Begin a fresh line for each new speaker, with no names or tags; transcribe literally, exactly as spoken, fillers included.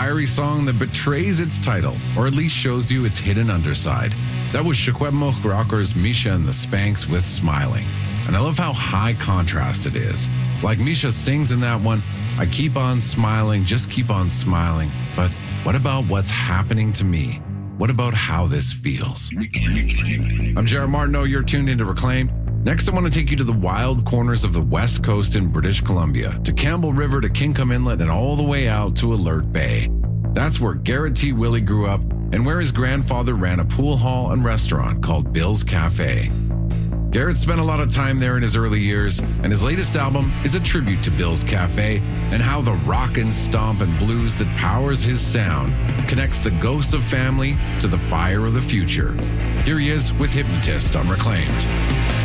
fiery song that betrays its title, or at least shows you its hidden underside. That was Secwepemc Rockers Misha and the Spanks with Smiling. And I love how high contrast it is. Like Misha sings in that one, I keep on smiling, just keep on smiling. But what about what's happening to me? What about how this feels? I'm Jared Martineau, you're tuned into Reclaimed. Next, I want to take you to the wild corners of the West Coast in British Columbia, to Campbell River, to Kincombe Inlet, and all the way out to Alert Bay. That's where Garrett T. Willie grew up, and where his grandfather ran a pool hall and restaurant called Bill's Cafe. Garrett spent a lot of time there in his early years, and his latest album is a tribute to Bill's Cafe and how the rock and stomp and blues that powers his sound connects the ghosts of family to the fire of the future. Here he is with Hypnotist on Reclaimed.